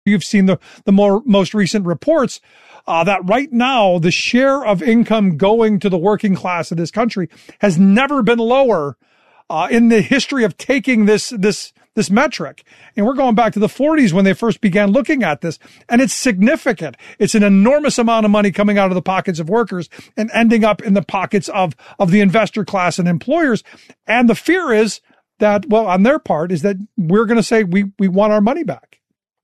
You've seen the most recent reports that right now the share of income going to the working class of this country has never been lower in the history of taking this metric. And we're going back to the 40s when they first began looking at this. And it's significant. It's an enormous amount of money coming out of the pockets of workers and ending up in the pockets of the investor class and employers. And the fear is that, well, on their part, is that we're going to say we want our money back.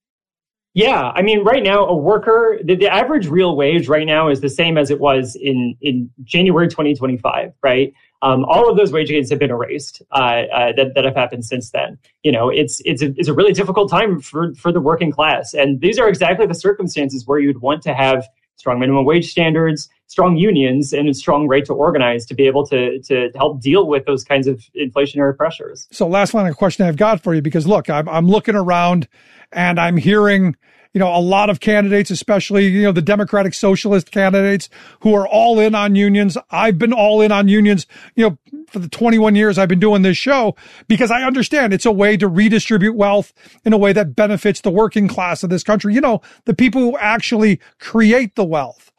Yeah, I mean, right now, a worker, the average real wage right now is the same as it was in January 2025, right? All of those wage gains have been erased that have happened since then. You know, it's a really difficult time for the working class. And these are exactly the circumstances where you'd want to have strong minimum wage standards, strong unions, and a strong right to organize to be able to help deal with those kinds of inflationary pressures. So last line of question I've got for you, because look, I'm looking around and I'm hearing, you know, a lot of candidates, especially, you know, the Democratic Socialist candidates who are all in on unions. I've been all in on unions, you know, for the 21 years I've been doing this show, because I understand it's a way to redistribute wealth in a way that benefits the working class of this country. You know, the people who actually create the wealth.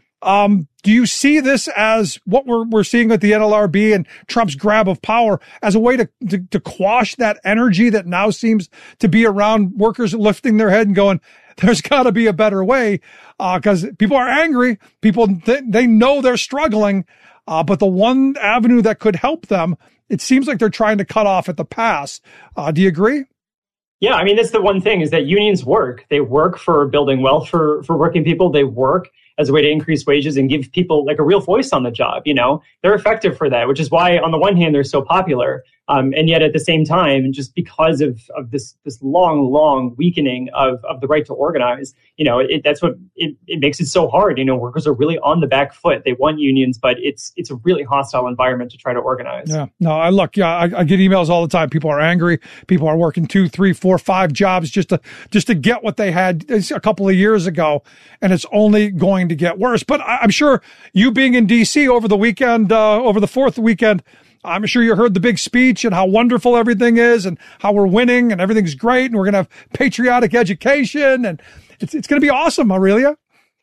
Do you see this as what we're seeing with the NLRB and Trump's grab of power as a way to quash that energy that now seems to be around workers lifting their head and going, there's got to be a better way, because people are angry. People, they know they're struggling, but the one avenue that could help them, it seems like they're trying to cut off at the pass. Do you agree? Yeah, I mean, that's the one thing, is that unions work. They work for building wealth for working people. They work as a way to increase wages and give people like a real voice on the job. You know, they're effective for that, which is why on the one hand, they're so popular. And yet at the same time, just because of this long weakening of the right to organize, you know, that's what it makes it so hard. You know, workers are really on the back foot. They want unions, but it's a really hostile environment to try to organize. Yeah, no, I get emails all the time. People are angry. People are working 2, 3, 4, 5 jobs just to get what they had a couple of years ago. And it's only going to get worse. But I'm sure you being in DC over the weekend, over the 4th weekend, I'm sure you heard the big speech and how wonderful everything is and how we're winning and everything's great and we're going to have patriotic education and it's going to be awesome, Aurelia.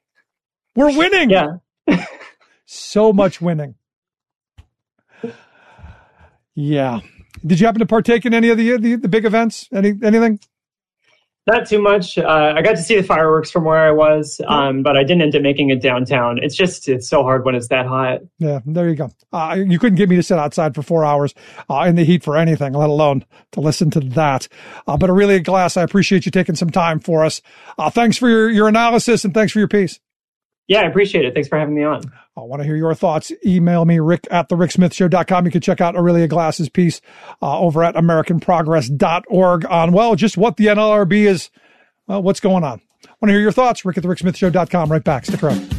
We're winning. Yeah. So much winning. Yeah. Did you happen to partake in any of the big events? Anything? Not too much. I got to see the fireworks from where I was, but I didn't end up making it downtown. It's so hard when it's that hot. Yeah, there you go. You couldn't get me to sit outside for 4 hours in the heat for anything, let alone to listen to that. But Aurelia Glass, I appreciate you taking some time for us. Thanks for your analysis and thanks for your piece. Yeah, I appreciate it. Thanks for having me on. I want to hear your thoughts. Email me, rick@thericksmithshow.com. You can check out Aurelia Glass's piece over at AmericanProgress.org on, well, just what the NLRB is, well, what's going on. I want to hear your thoughts. rick@thericksmithshow.com. Right back. Stick around.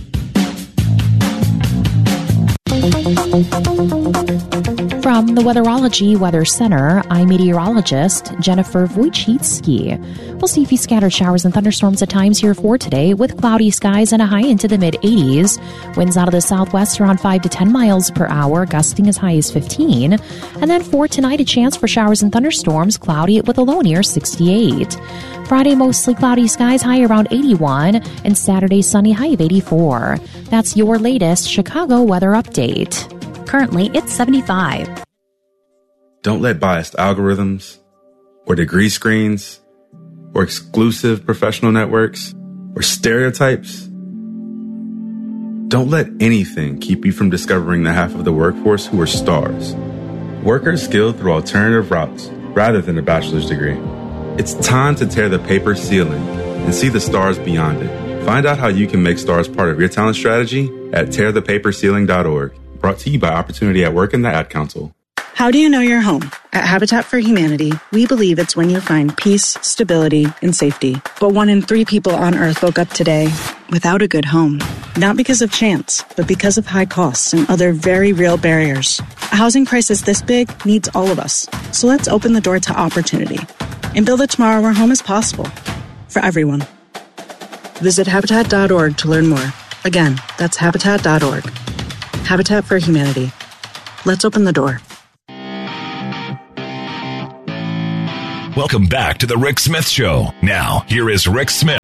From the Weatherology Weather Center, I'm meteorologist Jennifer Wojcicki. We'll see a few scattered showers and thunderstorms at times here for today, with cloudy skies and a high into the mid-80s. Winds out of the southwest around 5 to 10 miles per hour, gusting as high as 15. And then for tonight, a chance for showers and thunderstorms, cloudy with a low near 68. Friday, mostly cloudy skies, high around 81. And Saturday, sunny, high of 84. That's your latest Chicago weather update. Currently, it's 75. Don't let biased algorithms or degree screens or exclusive professional networks or stereotypes. Don't let anything keep you from discovering the half of the workforce who are stars. Workers skilled through alternative routes rather than a bachelor's degree. It's time to tear the paper ceiling and see the stars beyond it. Find out how you can make stars part of your talent strategy at tearthepaperceiling.org. Brought to you by Opportunity at Work and the Ad Council. How do you know you're home? At Habitat for Humanity, we believe it's when you find peace, stability, and safety. But 1 in 3 people on Earth woke up today without a good home. Not because of chance, but because of high costs and other very real barriers. A housing crisis this big needs all of us. So let's open the door to opportunity and build a tomorrow where home is possible for everyone. Visit Habitat.org to learn more. Again, that's Habitat.org. Habitat for Humanity. Let's open the door. Welcome back to the Rick Smith Show. Now, here is Rick Smith.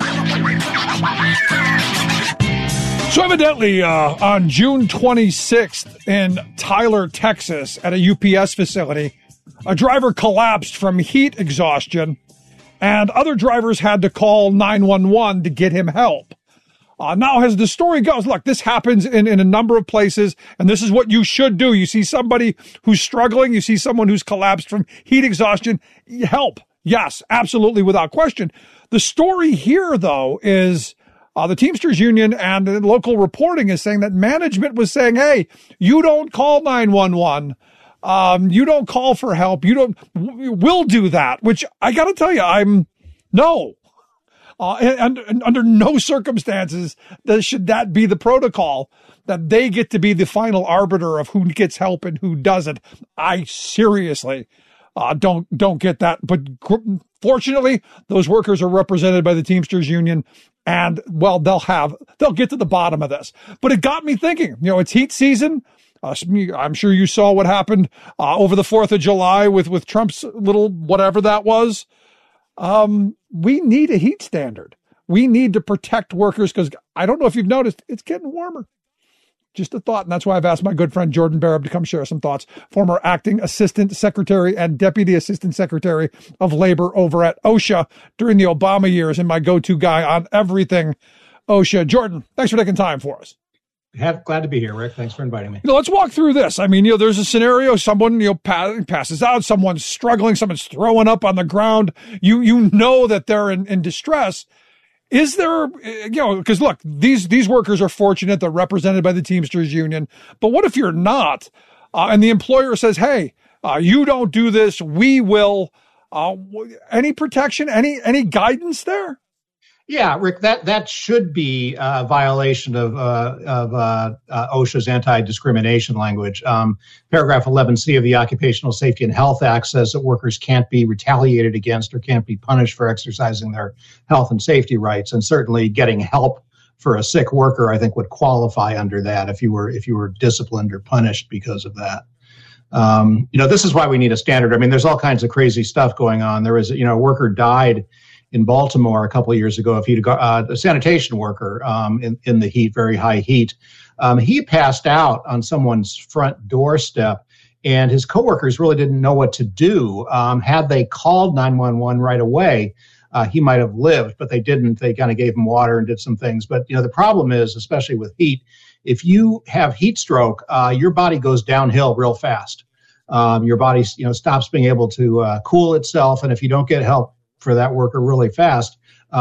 So evidently, on June 26th in Tyler, Texas, at a UPS facility, a driver collapsed from heat exhaustion, and other drivers had to call 911 to get him help. Now, as the story goes, look, this happens in a number of places, and this is what you should do. You see somebody who's struggling, you see someone who's collapsed from heat exhaustion, help. Yes, absolutely, without question. The story here, though, is the Teamsters Union and the local reporting is saying that management was saying, hey, you don't call 911. You don't call for help. We'll do that, which I got to tell you, no. And under no circumstances should that be the protocol, that they get to be the final arbiter of who gets help and who doesn't. I seriously don't get that. But fortunately, those workers are represented by the Teamsters Union, and well, they'll get to the bottom of this. But it got me thinking. It's heat season. I'm sure you saw what happened over the 4th of July with Trump's little whatever that was. We need a heat standard. We need to protect workers because I don't know if you've noticed, it's getting warmer. Just a thought. And that's why I've asked my good friend Jordan Barab to come share some thoughts, former acting assistant secretary and deputy assistant secretary of labor over at OSHA during the Obama years, and my go-to guy on everything OSHA. Jordan, thanks for taking time for us. Glad to be here, Rick. Thanks for inviting me. Let's walk through this. I mean, there's a scenario, someone, passes out, someone's struggling, someone's throwing up on the ground. You know that they're in distress. Is there, because look, these workers are fortunate. They're represented by the Teamsters Union. But what if you're not? And the employer says, hey, you don't do this. We will. Any protection, any guidance there? Yeah, Rick, that should be a violation of OSHA's anti-discrimination language. Paragraph 11C of the Occupational Safety and Health Act says that workers can't be retaliated against or can't be punished for exercising their health and safety rights. And certainly getting help for a sick worker, I think, would qualify under that if you were disciplined or punished because of that. This is why we need a standard. I mean, there's all kinds of crazy stuff going on. There was, a worker died in Baltimore a couple of years ago, a sanitation worker in the heat, very high heat. He passed out on someone's front doorstep, and his coworkers really didn't know what to do. Had they called 911 right away, he might have lived, but they didn't. They kind of gave him water and did some things. But the problem is, especially with heat, if you have heat stroke, your body goes downhill real fast. Your body stops being able to cool itself, and if you don't get help for that worker really fast,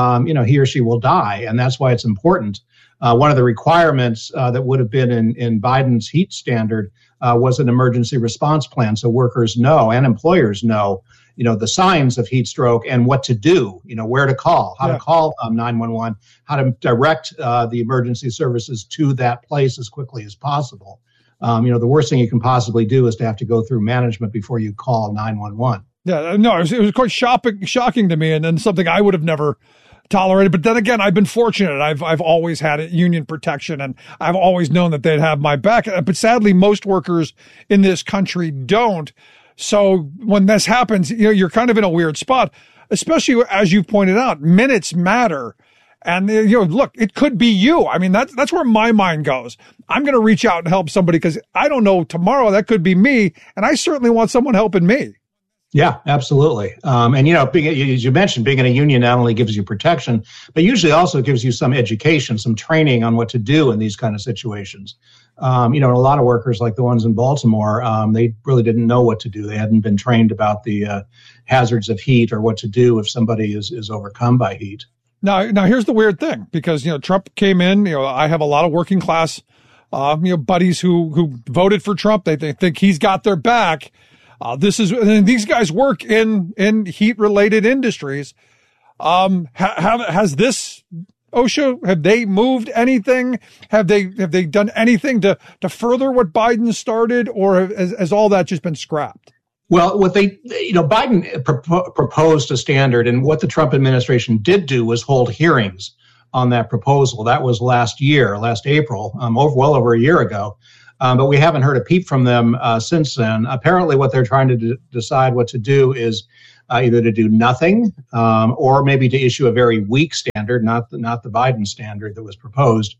he or she will die. And that's why it's important. One of the requirements that would have been in Biden's heat standard was an emergency response plan. So workers know and employers know, the signs of heat stroke and what to do, where to call, how to call 911, how to direct the emergency services to that place as quickly as possible. The worst thing you can possibly do is to have to go through management before you call 911. Yeah, no, it was quite shocking to me, and something I would have never tolerated. But then again, I've been fortunate. I've always had union protection, and I've always known that they'd have my back. But sadly, most workers in this country don't. So when this happens, you're kind of in a weird spot, especially as you pointed out, minutes matter. And, look, it could be you. I mean, that's where my mind goes. I'm going to reach out and help somebody because I don't know, tomorrow that could be me, and I certainly want someone helping me. Yeah, absolutely. And, as you mentioned, being in a union not only gives you protection, but usually also gives you some education, some training on what to do in these kind of situations. A lot of workers like the ones in Baltimore, they really didn't know what to do. They hadn't been trained about the hazards of heat or what to do if somebody is overcome by heat. Now here's the weird thing, because, Trump came in, I have a lot of working class, buddies who voted for Trump. They think he's got their back. These guys work in heat related industries. Has this OSHA, have they moved anything? Have they done anything to further what Biden started, or has all that just been scrapped? Well, Biden proposed a standard, and what the Trump administration did do was hold hearings on that proposal. That was last April, well over a year ago. But we haven't heard a peep from them since then. Apparently what they're trying to decide what to do is either to do nothing or maybe to issue a very weak standard, not the Biden standard that was proposed.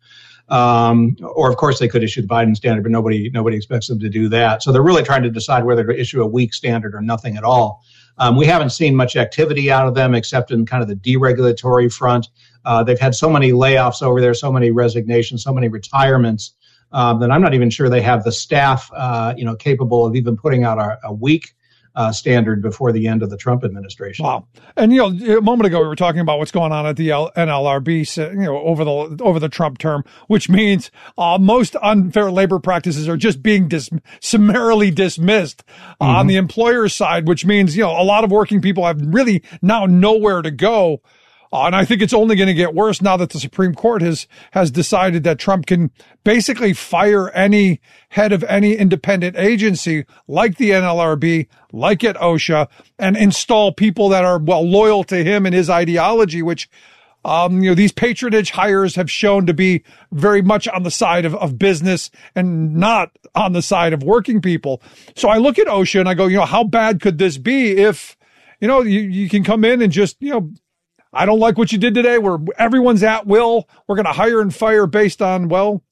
Or of course they could issue the Biden standard, but nobody expects them to do that. So they're really trying to decide whether to issue a weak standard or nothing at all. We haven't seen much activity out of them except in kind of the deregulatory front. They've had so many layoffs over there, so many resignations, so many retirements that I'm not even sure they have the staff, capable of even putting out a weak standard before the end of the Trump administration. Wow. And, a moment ago, we were talking about what's going on at the NLRB, over the Trump term, which means most unfair labor practices are just being summarily dismissed on the employer's side, which means, a lot of working people have really now nowhere to go. And I think it's only going to get worse now that the Supreme Court has decided that Trump can basically fire any head of any independent agency like the NLRB, like at OSHA, and install people that are, loyal to him and his ideology, which, these patronage hires have shown to be very much on the side of business and not on the side of working people. So I look at OSHA and I go, how bad could this be if, you can come in and just, I don't like what you did today. Everyone's at will. We're going to hire and fire based on,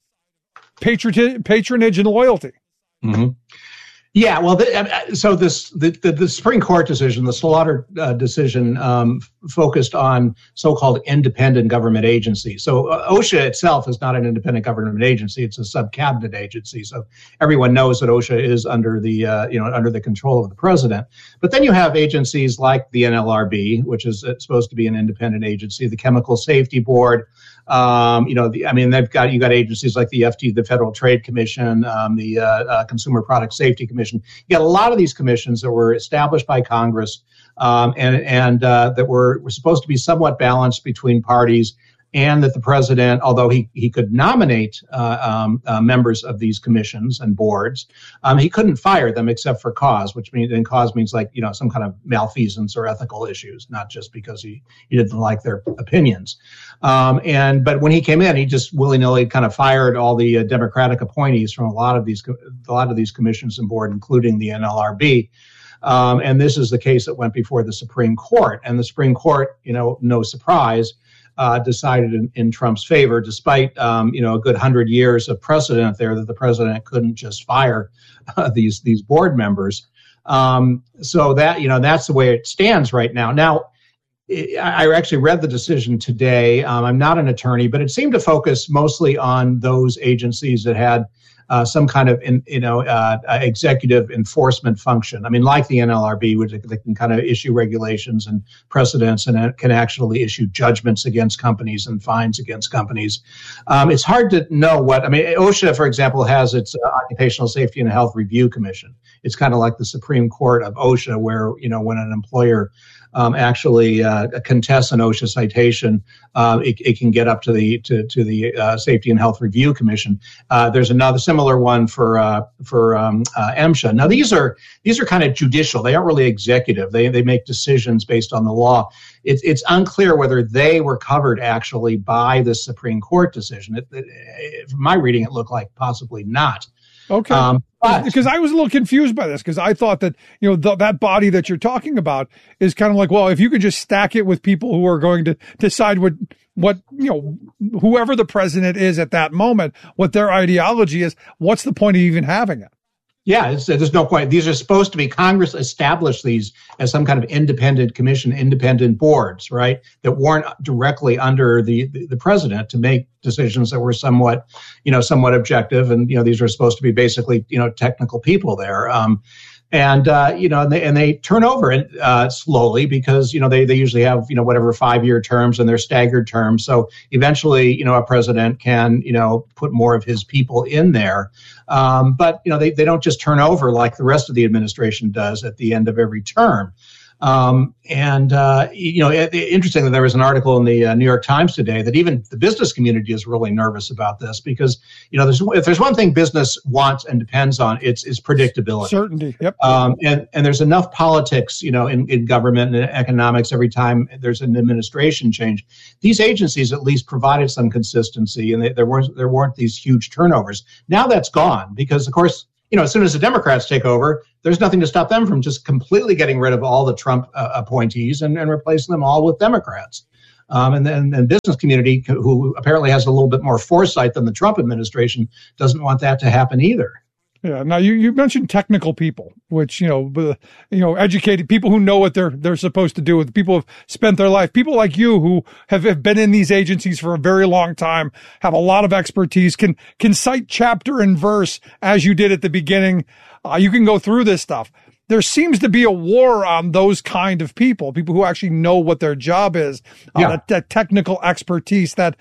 patronage and loyalty. Mm-hmm. Yeah, well, so the Supreme Court decision, the Slaughter decision, focused on so-called independent government agencies. So OSHA itself is not an independent government agency; it's a sub-cabinet agency. So everyone knows that OSHA is under the control of the president. But then you have agencies like the NLRB, which is supposed to be an independent agency, the Chemical Safety Board. You got agencies like the FT, the Federal Trade Commission, the Consumer Product Safety Commission. You got a lot of these commissions that were established by Congress and that were supposed to be somewhat balanced between parties, and that the president, although he could nominate members of these commissions and boards, he couldn't fire them except for cause, which means like, some kind of malfeasance or ethical issues, not just because he didn't like their opinions. But when he came in, he just willy-nilly kind of fired all the Democratic appointees from a lot of these commissions and board, including the NLRB. And this is the case that went before the Supreme Court. And the Supreme Court, no surprise, decided in Trump's favor, despite a good 100 years of precedent there that the president couldn't just fire these board members. So that that's the way it stands right now. Now, I actually read the decision today. I'm not an attorney, but it seemed to focus mostly on those agencies that had some kind of executive enforcement function. I mean, like the NLRB, which they can kind of issue regulations and precedents and can actually issue judgments against companies and fines against companies. It's hard to know OSHA, for example, has its Occupational Safety and Health Review Commission. It's kind of like the Supreme Court of OSHA, where, when an employer actually contests an OSHA citation, it can get up to the Safety and Health Review Commission. There's another similar one for MSHA. Now these are kind of judicial. They aren't really executive. They make decisions based on the law. It's unclear whether they were covered actually by the Supreme Court decision. From my reading, it looked like possibly not. Okay. Because I was a little confused by this, because I thought that, that body that you're talking about is kind of like, well, if you could just stack it with people who are going to decide what whoever the president is at that moment, what their ideology is, what's the point of even having it? Yeah, there's no point. These are supposed to be, Congress established these as some kind of independent commission, independent boards, right, that weren't directly under the president to make decisions that were somewhat objective. And, these are supposed to be basically, technical people there. And they turn over slowly because, they usually have, 5-year terms, and they're staggered terms. So eventually, a president can, put more of his people in there. But, they don't just turn over like the rest of the administration does at the end of every term. Interestingly, there was an article in the New York Times today that even the business community is really nervous about this because, if there's one thing business wants and depends on, it's predictability. Certainty. Yep. And there's enough politics, in government and economics every time there's an administration change. These agencies at least provided some consistency, and there weren't these huge turnovers. Now that's gone because, of course, as soon as the Democrats take over, there's nothing to stop them from just completely getting rid of all the Trump appointees and replacing them all with Democrats. And the business community, who apparently has a little bit more foresight than the Trump administration, doesn't want that to happen either. Yeah. Now you mentioned technical people, which educated people who know what they're supposed to do. With people who've spent their life, people like you who have been in these agencies for a very long time, have a lot of expertise, can cite chapter and verse as you did at the beginning. You can go through this stuff. There seems to be a war on those kind of people who actually know what their job is, that technical expertise, that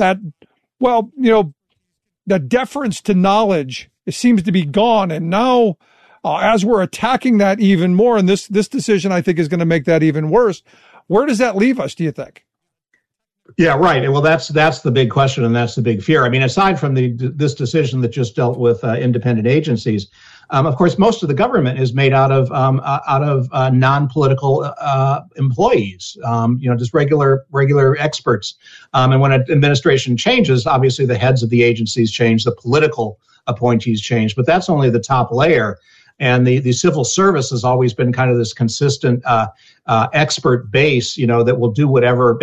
deference to knowledge. It seems to be gone. And now, as we're attacking that even more, and this decision, I think, is going to make that even worse, where does that leave us, do you think? Yeah, right. Well, that's the big question, and that's the big fear. I mean, aside from this decision that just dealt with independent agencies, of course, most of the government is made out of non-political employees, just regular experts. And when an administration changes, obviously the heads of the agencies change, the political appointees change, but that's only the top layer. And the civil service has always been kind of this consistent expert base, that will do whatever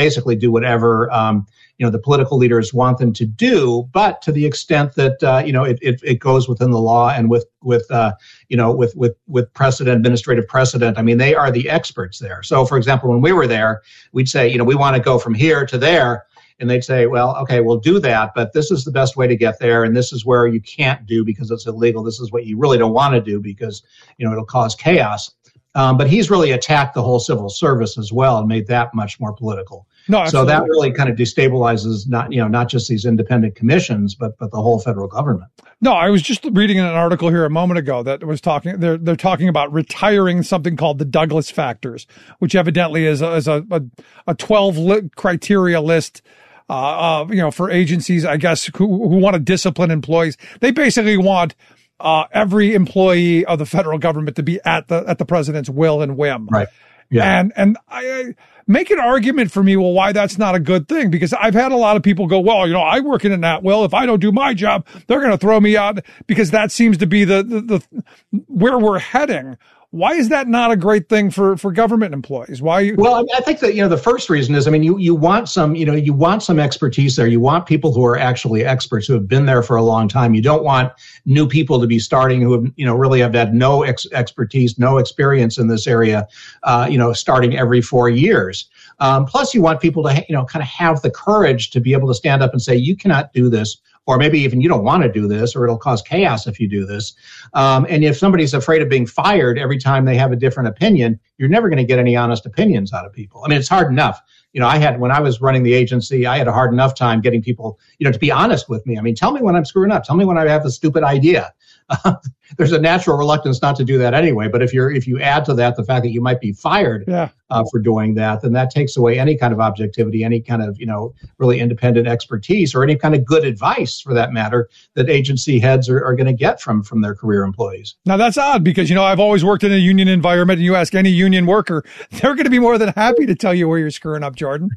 the political leaders want them to do, but to the extent that it goes within the law and with precedent, administrative precedent. I mean, they are the experts there. So, for example, when we were there, we'd say, we want to go from here to there. And they'd say, well, okay, we'll do that, but this is the best way to get there, and this is where you can't do because it's illegal. This is what you really don't want to do because, it'll cause chaos. But he's really attacked the whole civil service as well and made that much more political. No, absolutely. So that really kind of destabilizes not just these independent commissions, but the whole federal government. No, I was just reading an article here a moment ago that was talking. They're talking about retiring something called the Douglas factors, which evidently is a 12 criteria list. For agencies, I guess, who want to discipline employees. They basically want every employee of the federal government to be at the president's will and whim. Right. Yeah. And I make an argument for me, why that's not a good thing, because I've had a lot of people go, I work in an at-will. If I don't do my job, they're going to throw me out, because that seems to be the where we're heading. Why is that not a great thing for government employees? Why? Well, I think that, the first reason is, you want some expertise there. You want people who are actually experts, who have been there for a long time. You don't want new people to be starting who have, really have had no expertise, no experience in this area, starting every 4 years. Plus, you want people to, kind of have the courage to be able to stand up and say, you cannot do this. Or maybe even you don't want to do this, or it'll cause chaos if you do this. And if somebody's afraid of being fired every time they have a different opinion, you're never going to get any honest opinions out of people. I mean, it's hard enough. When I was running the agency, I had a hard enough time getting people, to be honest with me. I mean, tell me when I'm screwing up. Tell me when I have a stupid idea. There's a natural reluctance not to do that anyway. But if you add to that the fact that you might be fired for doing that, then that takes away any kind of objectivity, any kind of, really independent expertise, or any kind of good advice, for that matter, that agency heads are going to get from their career employees. Now, that's odd, because, I've always worked in a union environment, and you ask any union worker, they're going to be more than happy to tell you where you're screwing up, Jordan.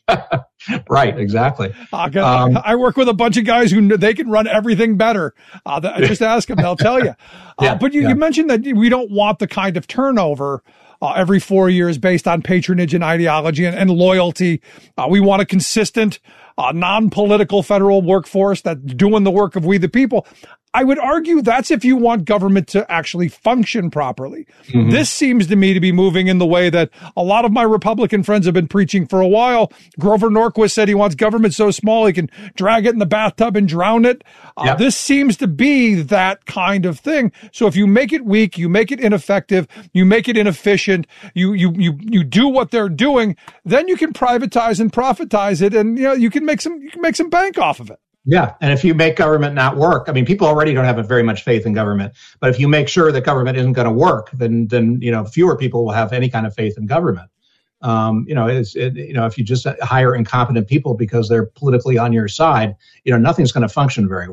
Right, exactly. I work with a bunch of guys who they can run everything better. Just ask them; they'll tell you. But you mentioned that we don't want the kind of turnover every 4 years based on patronage and ideology and loyalty. We want a consistent, non-political federal workforce that's doing the work of we the people. I would argue that's if you want government to actually function properly. Mm-hmm. This seems to me to be moving in the way that a lot of my Republican friends have been preaching for a while. Grover Norquist said he wants government so small he can drag it in the bathtub and drown it. This seems to be that kind of thing. So if you make it weak, you make it ineffective, you make it inefficient, you do what they're doing, then you can privatize and profitize it, and you can make some bank off of it. Yeah, and if you make government not work, I mean, people already don't have very much faith in government. But if you make sure that government isn't going to work, then fewer people will have any kind of faith in government. If you just hire incompetent people because they're politically on your side, nothing's going to function very well.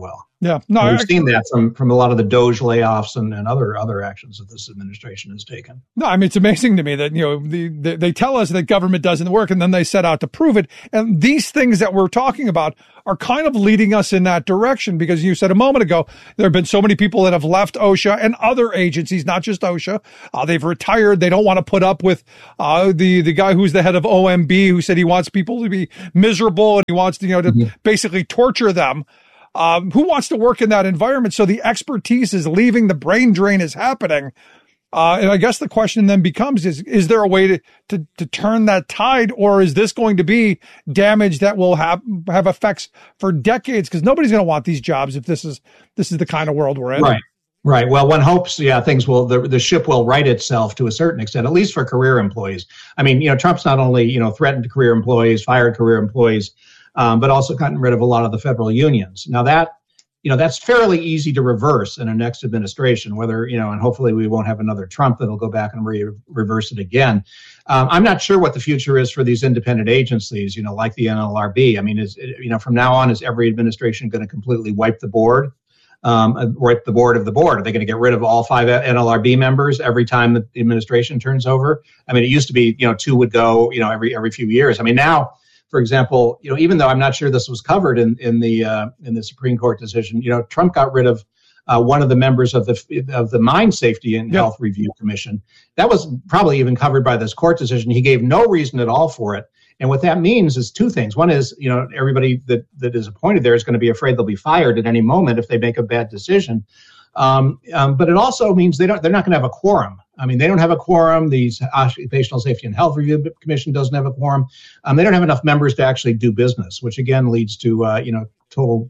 Yeah, no, and we've seen that from a lot of the DOGE layoffs and other actions that this administration has taken. No, I mean, it's amazing to me that, they tell us that government doesn't work and then they set out to prove it. And these things that we're talking about are kind of leading us in that direction, because you said a moment ago, there have been so many people that have left OSHA and other agencies, not just OSHA. They've retired. They don't want to put up with the guy who's the head of OMB, who said he wants people to be miserable and he wants to basically torture them. Who wants to work in that environment? So the expertise is leaving, the brain drain is happening. And I guess the question then becomes, is there a way to turn that tide, or is this going to be damage that will have effects for decades? Because nobody's going to want these jobs if this is the kind of world we're in. Right. Well, one hopes, things will, the ship will right itself to a certain extent, at least for career employees. I mean, Trump's not only, threatened career employees, fired career employees, but also gotten rid of a lot of the federal unions. Now that's fairly easy to reverse in a next administration, whether, and hopefully we won't have another Trump that'll go back and reverse it again. I'm not sure what the future is for these independent agencies, like the NLRB. I mean, from now on, is every administration going to completely wipe the board? Wipe the board of the board? Are they going to get rid of all 5 NLRB members every time the administration turns over? I mean, it used to be, 2 would go, every few years. I mean, now, for example, even though I'm not sure this was covered in the Supreme Court decision, Trump got rid of one of the members of the Mine Safety and Health Review Commission. That was probably even covered by this court decision. He gave no reason at all for it. And what that means is 2 things. One is, everybody that is appointed there is going to be afraid they'll be fired at any moment if they make a bad decision. But it also means they're not going to have a quorum. I mean, they don't have a quorum. The Occupational Safety and Health Review Commission doesn't have a quorum. They don't have enough members to actually do business, which again leads to total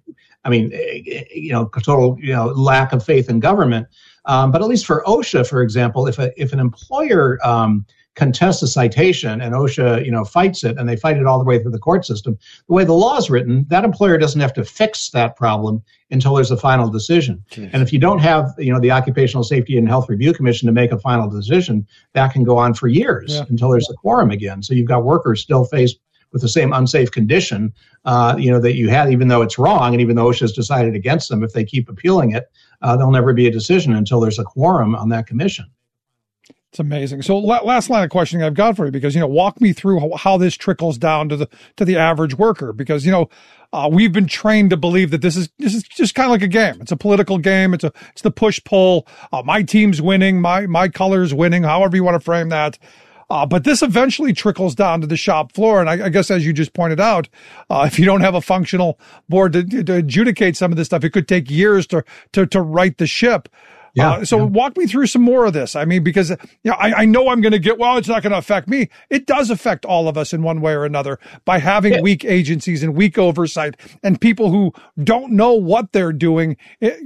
lack of faith in government. But at least for OSHA, for example, if an employer contests a citation and OSHA, fights it, and they fight it all the way through the court system, the way the law is written, that employer doesn't have to fix that problem until there's a final decision. Jeez. And if you don't have, the Occupational Safety and Health Review Commission to make a final decision, that can go on for years until there's a quorum again. So you've got workers still faced with the same unsafe condition, that you had, even though it's wrong, and even though OSHA's decided against them, if they keep appealing it, there'll never be a decision until there's a quorum on that commission. It's amazing. So last line of questioning I've got for you, because, walk me through how this trickles down to the average worker, because, we've been trained to believe that this is just kind of like a game. It's a political game. It's the push pull. My team's winning. My color's winning, however you want to frame that. But this eventually trickles down to the shop floor. And I guess, as you just pointed out, if you don't have a functional board to adjudicate some of this stuff, it could take years to right the ship. Walk me through some more of this. I mean, because I know I'm going to get, it's not going to affect me. It does affect all of us in one way or another by having weak agencies and weak oversight and people who don't know what they're doing,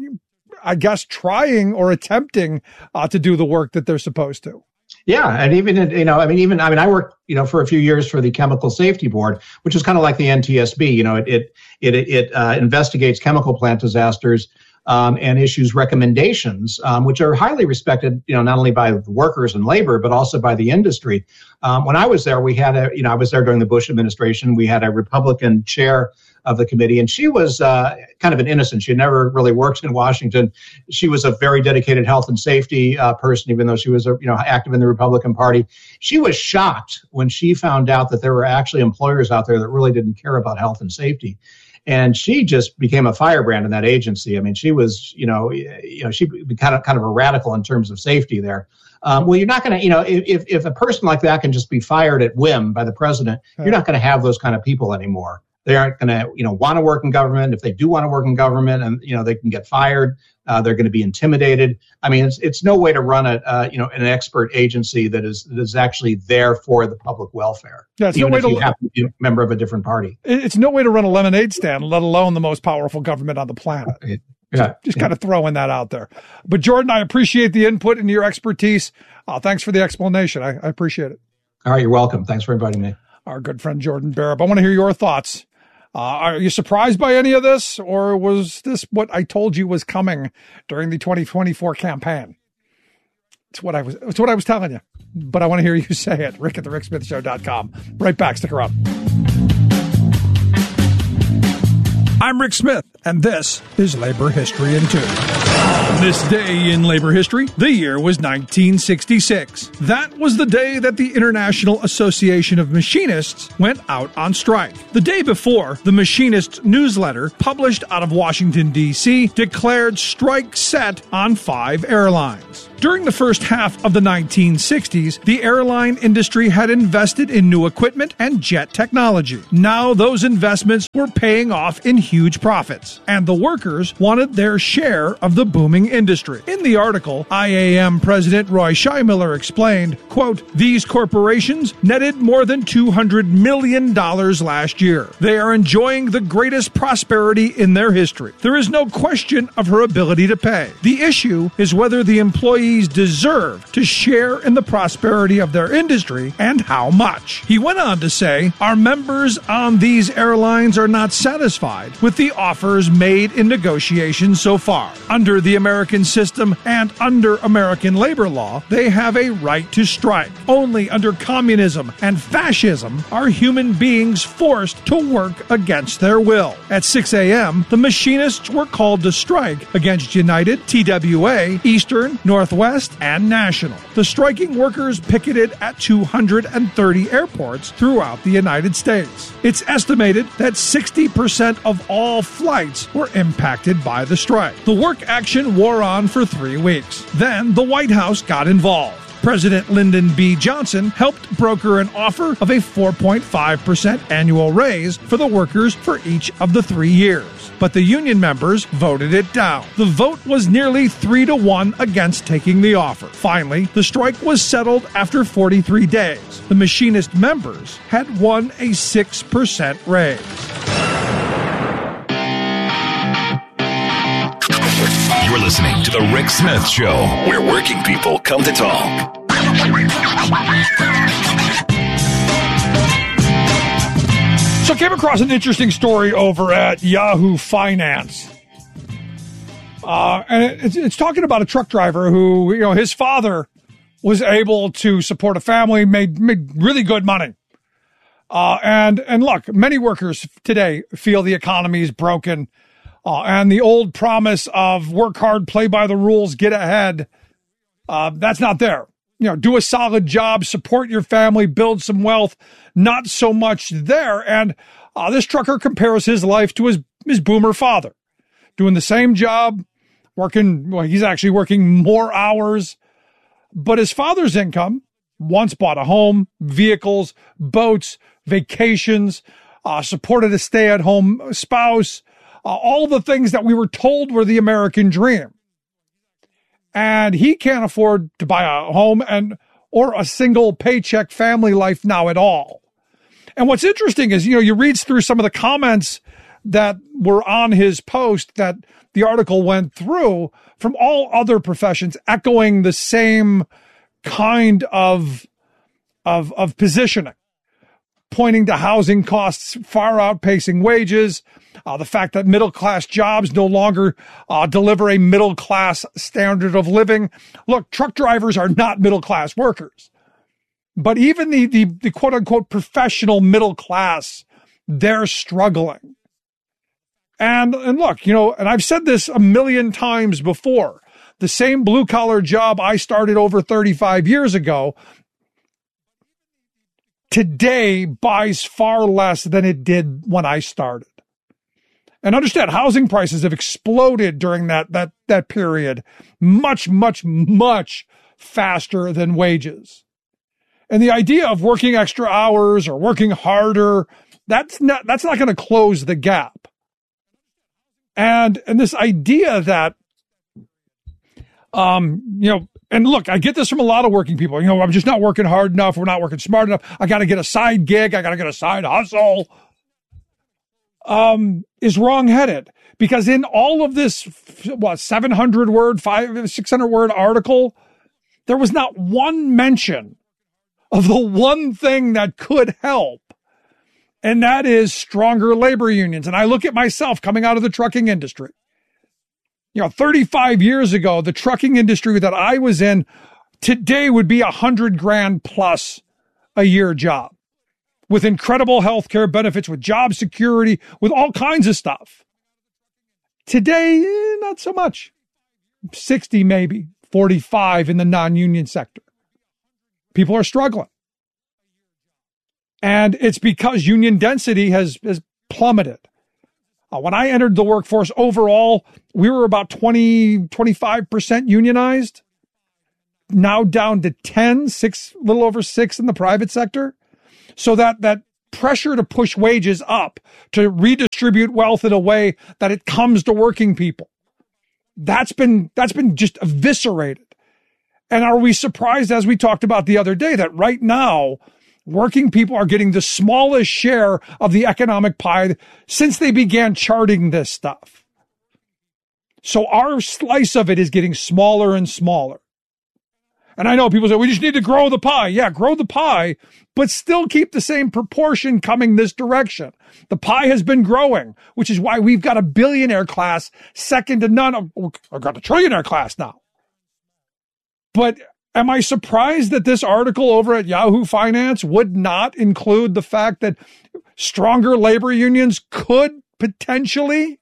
I guess, trying or attempting to do the work that they're supposed to. Yeah, and I worked, for a few years for the Chemical Safety Board, which is kind of like the NTSB. It investigates chemical plant disasters. And issues recommendations, which are highly respected, not only by the workers and labor, but also by the industry. When I was there, I was there during the Bush administration. We had a Republican chair of the committee, and she was kind of an innocent. She had never really worked in Washington. She was a very dedicated health and safety person, even though she was active in the Republican Party. She was shocked when she found out that there were actually employers out there that really didn't care about health and safety. And she just became a firebrand in that agency. I mean, she was, she kind of a radical in terms of safety there. Well, you're not going to, if a person like that can just be fired at whim by the president, you're not going to have those kind of people anymore. They aren't going to, want to work in government. If they do want to work in government, and they can get fired, they're going to be intimidated. I mean, it's no way to run an expert agency that is actually there for the public welfare. Yeah, it's even no way if you have to be a member of a different party. It's no way to run a lemonade stand, let alone the most powerful government on the planet. Just kind of throwing that out there. But Jordan, I appreciate the input and your expertise. Thanks for the explanation. I appreciate it. All right, you're welcome. Thanks for inviting me. Our good friend Jordan Barab. I want to hear your thoughts. Are you surprised by any of this, or was this what I told you was coming during the 2024 campaign? It's what I was telling you, but I want to hear you say it. Rick at thericksmithshow.com. Right back. Stick around. I'm Rick Smith, and this is Labor History in 2. On this day in labor history, the year was 1966. That was the day that the International Association of Machinists went out on strike. The day before, the Machinist newsletter, published out of Washington, D.C., declared strike set on 5 airlines. During the first half of the 1960s, the airline industry had invested in new equipment and jet technology. Now those investments were paying off in huge profits, and the workers wanted their share of the booming industry. In the article, IAM President Roy Scheimiller explained, quote, "These corporations netted more than $200 million last year. They are enjoying the greatest prosperity in their history. There is no question of her ability to pay. The issue is whether the employees deserve to share in the prosperity of their industry and how much." He went on to say, "Our members on these airlines are not satisfied with the offers made in negotiations so far. Under the American system and under American labor law, they have a right to strike. Only under communism and fascism are human beings forced to work against their will." At 6 a.m., the machinists were called to strike against United, TWA, Eastern, Northwest, and National. The striking workers picketed at 230 airports throughout the United States. It's estimated that 60% of all flights were impacted by the strike. The work action wore on for 3 weeks. Then the White House got involved. President Lyndon B. Johnson helped broker an offer of a 4.5% annual raise for the workers for each of the 3 years. But the union members voted it down. The vote was nearly 3-1 against taking the offer. Finally, the strike was settled after 43 days. The machinist members had won a 6% raise. You're listening to The Rick Smith Show, where working people come to talk. So I came across an interesting story over at Yahoo Finance. And it's talking about a truck driver who, his father was able to support a family, made really good money. And look, many workers today feel the economy is broken. And the old promise of work hard, play by the rules, get ahead, that's not there. Do a solid job, support your family, build some wealth, not so much there. And this trucker compares his life to his boomer father, doing the same job, he's actually working more hours. But his father's income once bought a home, vehicles, boats, vacations, supported a stay-at-home spouse, all the things that we were told were the American dream. And he can't afford to buy a home or a single paycheck family life now at all. And what's interesting is, you read through some of the comments that were on his post that the article went through from all other professions, echoing the same kind of positioning, pointing to housing costs far outpacing wages, the fact that middle-class jobs no longer deliver a middle-class standard of living. Look, truck drivers are not middle-class workers. But even the quote-unquote professional middle class, they're struggling. And look, and I've said this a million times before, the same blue-collar job I started over 35 years ago today buys far less than it did when I started. And understand, housing prices have exploded during that period much, much, much faster than wages. And the idea of working extra hours or working harder, that's not going to close the gap. And this idea that, and look, I get this from a lot of working people. I'm just not working hard enough. We're not working smart enough. I got to get a side gig. I got to get a side hustle. Is wrongheaded, because in all of this, 700-word, 600-word article, there was not one mention of the one thing that could help, and that is stronger labor unions. And I look at myself coming out of the trucking industry. 35 years ago, the trucking industry that I was in today would be $100,000 plus a year job, with incredible health care benefits, with job security, with all kinds of stuff. Today, not so much. 60 maybe, 45 in the non-union sector. People are struggling. And it's because union density has plummeted. When I entered the workforce overall, we were about 25% unionized. Now down to 6, a little over 6 in the private sector. So that pressure to push wages up, to redistribute wealth in a way that it comes to working people, that's been just eviscerated. And are we surprised, as we talked about the other day, that right now working people are getting the smallest share of the economic pie since they began charting this stuff? So our slice of it is getting smaller and smaller. And I know people say, we just need to grow the pie. Yeah, grow the pie, but still keep the same proportion coming this direction. The pie has been growing, which is why we've got a billionaire class second to none. I've got a trillionaire class now. But am I surprised that this article over at Yahoo Finance would not include the fact that stronger labor unions could potentially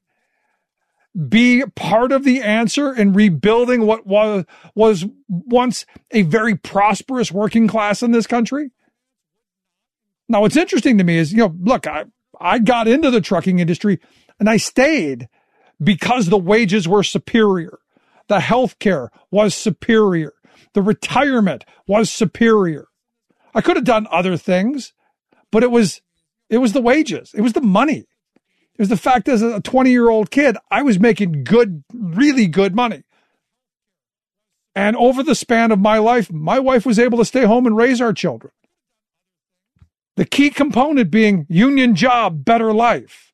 be part of the answer in rebuilding what was once a very prosperous working class in this country? Now, what's interesting to me is, look, I got into the trucking industry and I stayed because the wages were superior. The healthcare was superior. The retirement was superior. I could have done other things, but it was the wages. It was the money. It was the fact as a 20-year-old kid, I was making good, really good money. And over the span of my life, my wife was able to stay home and raise our children. The key component being union job, better life.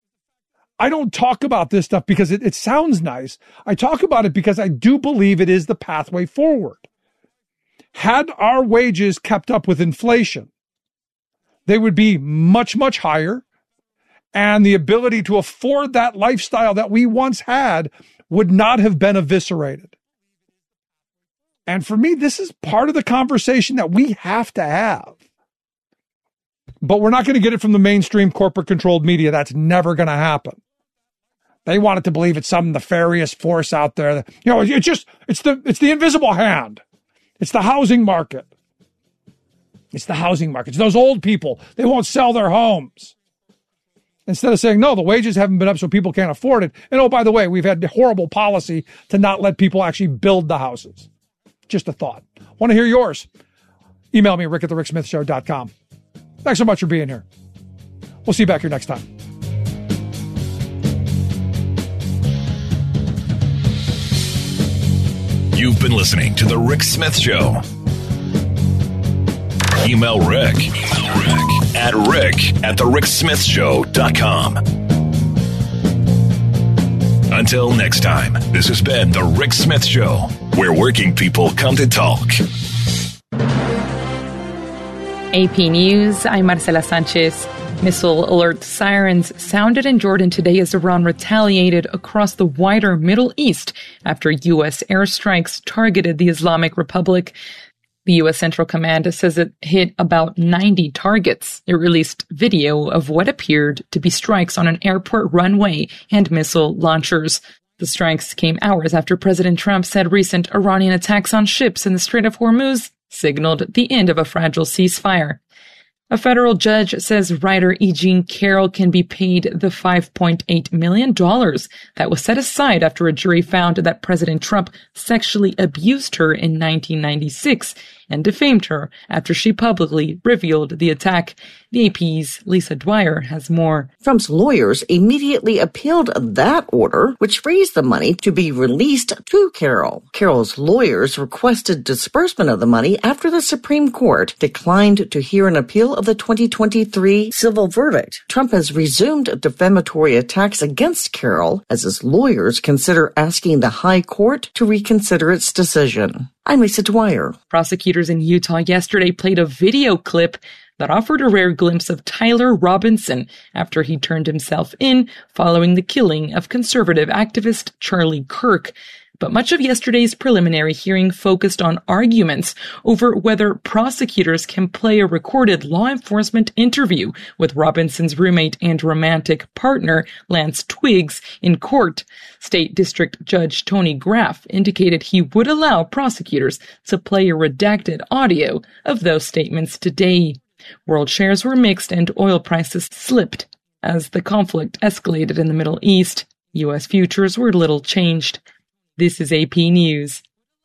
I don't talk about this stuff because it sounds nice. I talk about it because I do believe it is the pathway forward. Had our wages kept up with inflation, they would be much, much higher. And the ability to afford that lifestyle that we once had would not have been eviscerated. And for me, this is part of the conversation that we have to have. But we're not going to get it from the mainstream corporate-controlled media. That's never going to happen. They want it to believe it's some nefarious force out there. It's the invisible hand. It's the housing market. It's the housing market. It's those old people. They won't sell their homes. Instead of saying, no, the wages haven't been up so people can't afford it. And oh, by the way, we've had horrible policy to not let people actually build the houses. Just a thought. Want to hear yours? Email me, rick@thericksmithshow.com. Thanks so much for being here. We'll see you back here next time. You've been listening to The Rick Smith Show. Email Rick at rick@thericksmithshow.com. Until next time, this has been The Rick Smith Show, where working people come to talk. AP News, I'm Marcela Sanchez. Missile alert sirens sounded in Jordan today as Iran retaliated across the wider Middle East after U.S. airstrikes targeted the Islamic Republic. The U.S. Central Command says it hit about 90 targets. It released video of what appeared to be strikes on an airport runway and missile launchers. The strikes came hours after President Trump said recent Iranian attacks on ships in the Strait of Hormuz signaled the end of a fragile ceasefire. A federal judge says writer E. Jean Carroll can be paid the $5.8 million that was set aside after a jury found that President Trump sexually abused her in 1996 and defamed her after she publicly revealed the attack. The AP's Lisa Dwyer has more. Trump's lawyers immediately appealed that order, which raised the money to be released to Carroll. Carroll's lawyers requested disbursement of the money after the Supreme Court declined to hear an appeal of the 2023 civil verdict. Trump has resumed defamatory attacks against Carroll as his lawyers consider asking the High Court to reconsider its decision. I'm Lisa Dwyer. Prosecutors in Utah yesterday played a video clip that offered a rare glimpse of Tyler Robinson after he turned himself in following the killing of conservative activist Charlie Kirk. But much of yesterday's preliminary hearing focused on arguments over whether prosecutors can play a recorded law enforcement interview with Robinson's roommate and romantic partner, Lance Twiggs, in court. State District Judge Tony Graff indicated he would allow prosecutors to play a redacted audio of those statements today. World shares were mixed and oil prices slipped as the conflict escalated in the Middle East. U.S. futures were little changed. This is AP News.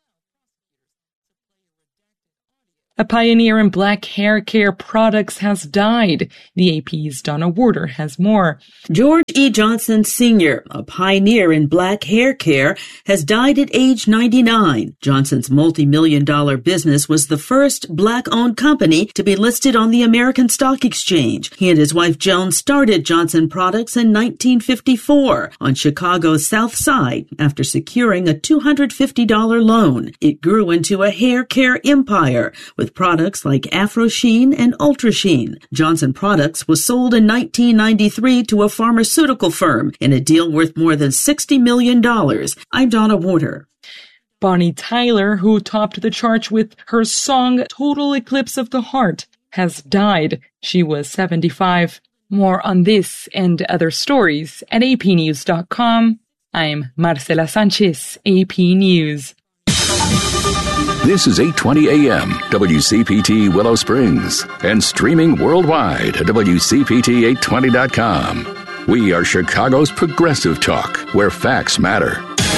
A pioneer in black hair care products has died. The AP's Donna Warder has more. George E. Johnson Sr., a pioneer in black hair care, has died at age 99. Johnson's multi-million-dollar business was the first black-owned company to be listed on the American Stock Exchange. He and his wife Joan started Johnson Products in 1954 on Chicago's South Side after securing a $250 loan. It grew into a hair care empire with products like Afro Sheen and Ultra Sheen. Johnson Products was sold in 1993 to a pharmaceutical firm in a deal worth more than $60 million. I'm Donna Warder. Bonnie Tyler, who topped the charts with her song Total Eclipse of the Heart, has died. She was 75. More on this and other stories at apnews.com. I'm Marcela Sanchez, AP News. This is 820 AM, WCPT Willow Springs, and streaming worldwide at WCPT820.com. We are Chicago's progressive talk, where facts matter.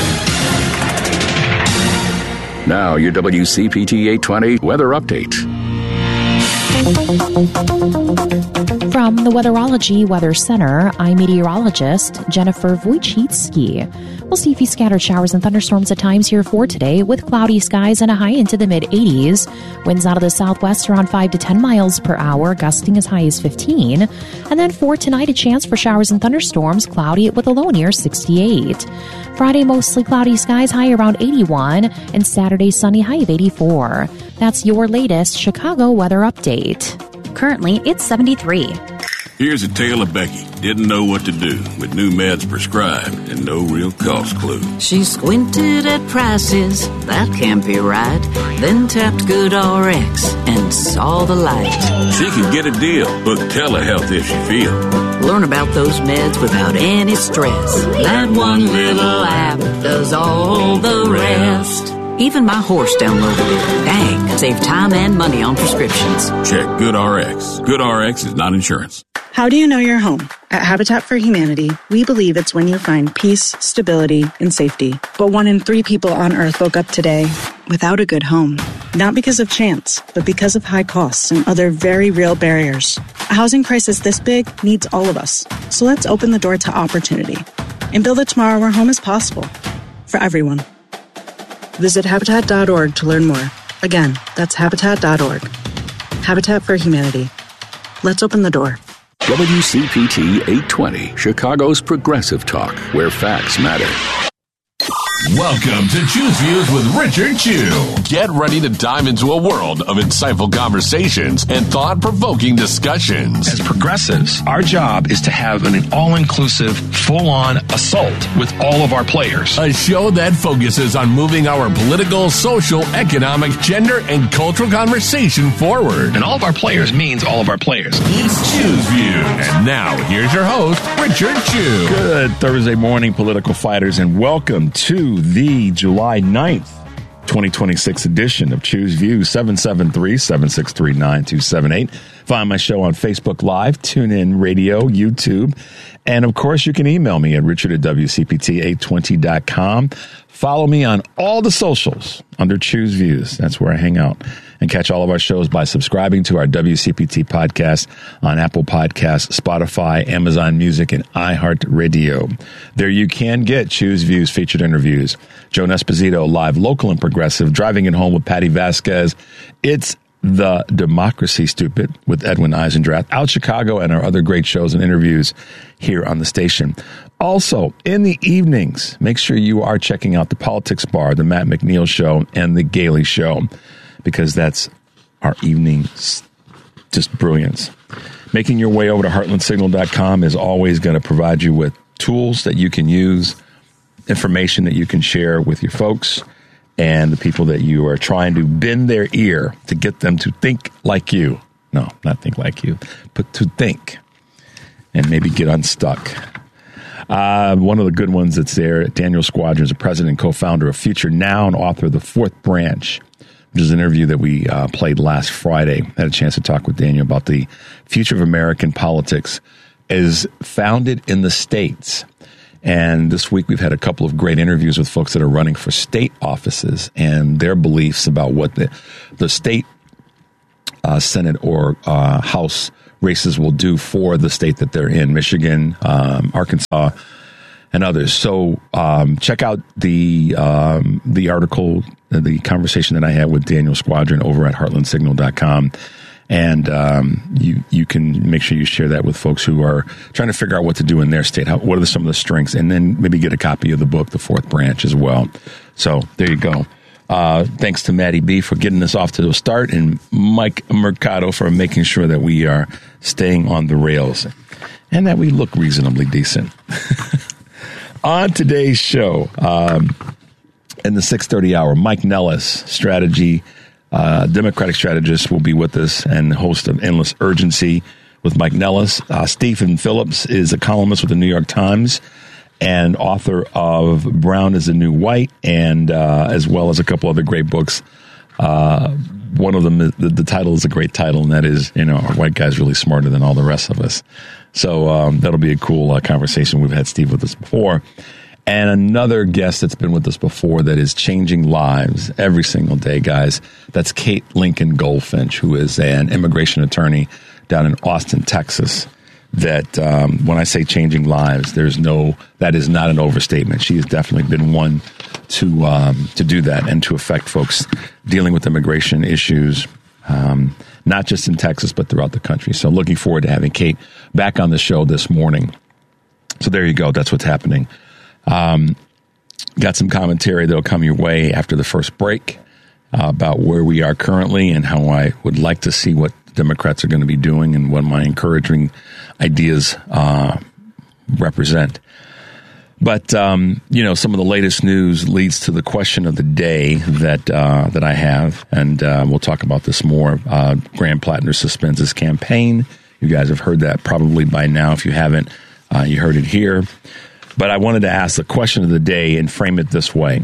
Now, your WCPT 820 weather update. From the Weatherology Weather Center, I'm meteorologist Jennifer Wojcicki. We'll see a few scattered showers and thunderstorms at times here for today, with cloudy skies and a high into the mid-80s. Winds out of the southwest around 5 to 10 miles per hour, gusting as high as 15. And then for tonight, a chance for showers and thunderstorms, cloudy with a low near 68. Friday, mostly cloudy skies, high around 81. And Saturday, sunny, high of 84. That's your latest Chicago weather update. Currently, it's 73. Here's a tale of Becky. Didn't know what to do with new meds prescribed and no real cost clue. She squinted at prices, that can't be right. Then tapped GoodRx and saw the light. She could get a deal. Book telehealth if she feel. Learn about those meds without any stress. That one little app does all the rest. Even my horse downloaded it. Dang, save time and money on prescriptions. Check GoodRx. GoodRx is not insurance. How do you know you're home? At Habitat for Humanity, we believe it's when you find peace, stability, and safety. But 1 in 3 people on Earth woke up today without a good home. Not because of chance, but because of high costs and other very real barriers. A housing crisis this big needs all of us. So let's open the door to opportunity and build a tomorrow where home is possible for everyone. Visit Habitat.org to learn more. Again, that's Habitat.org. Habitat for Humanity. Let's open the door. WCPT 820, Chicago's progressive talk, where facts matter. Welcome to Choose Views with Richard Chew. Get ready to dive into a world of insightful conversations and thought-provoking discussions. As progressives, our job is to have an all-inclusive, full-on assault with all of our players. A show that focuses on moving our political, social, economic, gender, and cultural conversation forward. And all of our players means all of our players. It's Choose Views. And now, here's your host, Richard Chew. Good Thursday morning, political fighters, and welcome to the July 9th, 2026 edition of Choose Views, 773-763-9278. Find my show on Facebook Live, TuneIn Radio, YouTube, and of course you can email me at richard@wcpt820.com. Follow me on all the socials under Choose Views. That's where I hang out. And catch all of our shows by subscribing to our WCPT podcast on Apple Podcasts, Spotify, Amazon Music, and iHeartRadio. There you can get Choose Views featured interviews. Joan Esposito, live, local, and progressive, Driving It Home with Patty Vasquez. It's The Democracy Stupid with Edwin Eisendrath, Out Chicago, and our other great shows and interviews here on the station. Also, in the evenings, make sure you are checking out the Politics Bar, the Matt McNeil Show, and the Gailey Show, because that's our evening just brilliance. Making your way over to heartlandsignal.com is always going to provide you with tools that you can use information that you can share with your folks and the people that you are trying to bend their ear to get them to think like you. No, not think like you, but to think and maybe get unstuck. One of the good ones that's there, Daniel Squadron is the president and co-founder of Future Now and author of The Fourth Branch, which is an interview that we played last Friday. I had a chance to talk with Daniel about the future of American politics is founded in the states. And this week we've had a couple of great interviews with folks that are running for state offices and their beliefs about what the state Senate or House races will do for the state that they're in, Michigan, Arkansas, and others. So check out the article, the conversation that I had with Daniel Squadron over at heartlandsignal.com. And you can make sure you share that with folks who are trying to figure out what to do in their state. What are some of the strengths? And then maybe get a copy of the book, The Fourth Branch, as well. So there you go. Thanks to Maddie B for getting us off to a start, and Mike Mercado for making sure that we are staying on the rails and that we look reasonably decent. On today's show, in the 6:30 hour, Mike Nellis, strategy, Democratic strategist, will be with us, and host of Endless Urgency with Mike Nellis. Stephen Phillips is a columnist with the New York Times and author of Brown is the New White, and as well as a couple other great books. One of them, the title is a great title, and that is, Our White Guy's Really Smarter Than All the Rest of Us. So that'll be a cool conversation. We've had Steve with us before. And another guest that's been with us before that is changing lives every single day, guys. That's Kate Lincoln Goldfinch, who is an immigration attorney down in Austin, Texas. That when I say changing lives, that is not an overstatement. She has definitely been one to do that and to affect folks dealing with immigration issues, not just in Texas, but throughout the country. So looking forward to having Kate back on the show this morning. So there you go. That's what's happening. Got some commentary that'll come your way after the first break about where we are currently and how I would like to see what Democrats are going to be doing and what my encouraging ideas represent. But, some of the latest news leads to the question of the day that I have, and we'll talk about this more. Graham Plattner suspends his campaign. You guys have heard that probably by now. If you haven't, you heard it here. But I wanted to ask the question of the day and frame it this way.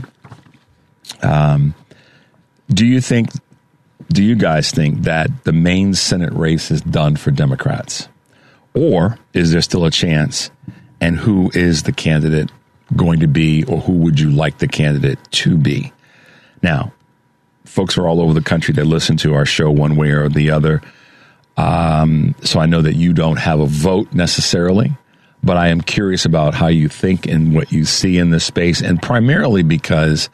Do you guys think that the main Senate race is done for Democrats? Or is there still a chance? And who is the candidate going to be, or who would you like the candidate to be? Now, folks are all over the country that listen to our show one way or the other. So I know that you don't have a vote necessarily, but I am curious about how you think and what you see in this space, and primarily because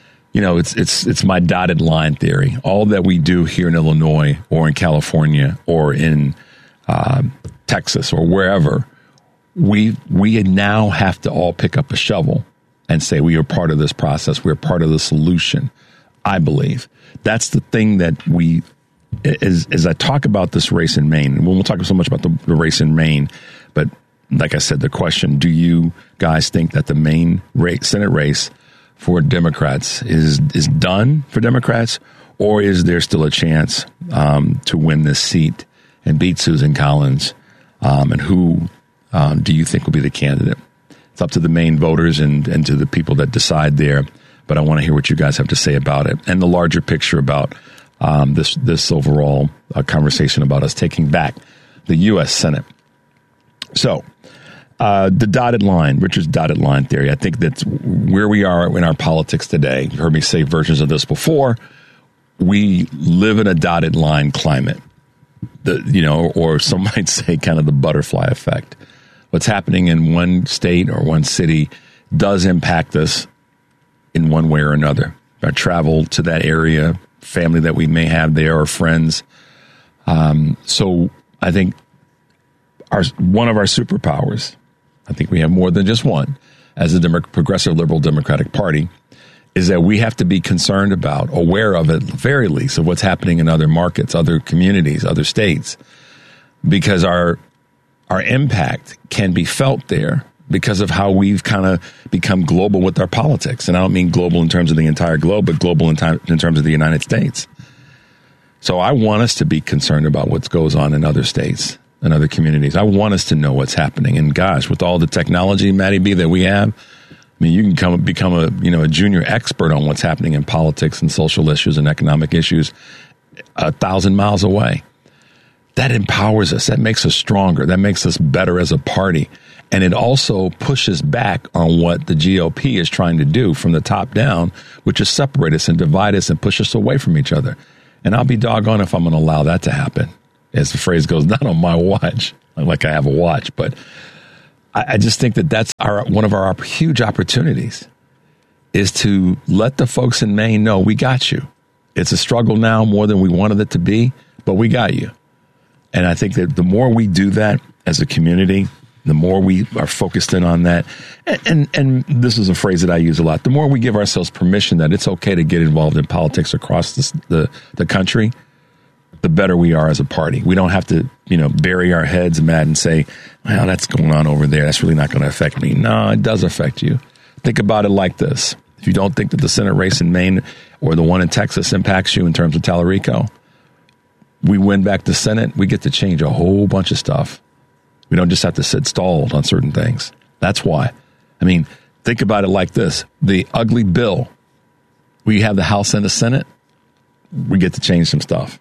it's my dotted line theory. All that we do here in Illinois or in California or in Texas or wherever, we now have to all pick up a shovel and say we are part of this process. We're part of the solution, I believe. That's the thing that as I talk about this race in Maine, and we'll talk so much about the race in Maine, but like I said, the question, do you guys think that the Maine Senate race for Democrats is done for Democrats, or is there still a chance to win this seat and beat Susan Collins? And who do you think will be the candidate? It's up to the Maine voters and to the people that decide there. But I want to hear what you guys have to say about it and the larger picture about this overall conversation about us taking back the U.S. Senate. So the dotted line, Richard's dotted line theory, I think that's where we are in our politics today. You've heard me say versions of this before. We live in a dotted line climate, or some might say kind of the butterfly effect. What's happening in one state or one city does impact us in one way or another. Our travel to that area, family that we may have there, or friends. So I think one of our superpowers, I think we have more than just one, as a progressive liberal Democratic Party, is that we have to be concerned about, aware of at the very least, of what's happening in other markets, other communities, other states, because our impact can be felt there because of how we've kind of become global with our politics. And I don't mean global in terms of the entire globe, but global in terms of the United States. So I want us to be concerned about what goes on in other states and other communities. I want us to know what's happening. And gosh, with all the technology, Maddie B, that we have, I mean, you can become a junior expert on what's happening in politics and social issues and economic issues 1,000 miles away. That empowers us. That makes us stronger. That makes us better as a party. And it also pushes back on what the GOP is trying to do from the top down, which is separate us and divide us and push us away from each other. And I'll be doggone if I'm going to allow that to happen. As the phrase goes, not on my watch, like I have a watch. But I just think that that's one of our huge opportunities is to let the folks in Maine know we got you. It's a struggle now more than we wanted it to be, but we got you. And I think that the more we do that as a community, the more we are focused in on that. And this is a phrase that I use a lot. The more we give ourselves permission that it's okay to get involved in politics across the country, the better we are as a party. We don't have to, bury our heads mad and say, well, that's going on over there. That's really not going to affect me. No, it does affect you. Think about it like this. If you don't think that the Senate race in Maine or the one in Texas impacts you in terms of Tallarico, we win back the Senate, we get to change a whole bunch of stuff. We don't just have to sit stalled on certain things. That's why. I mean, think about it like this. The ugly bill, we have the House and the Senate, we get to change some stuff.